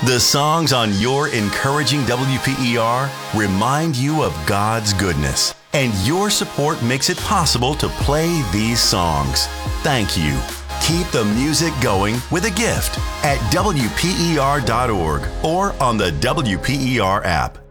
The songs on your encouraging WPER remind you of God's goodness, and your support makes it possible to play these songs. Thank you. Keep the music going with a gift at WPER.org or on the WPER app.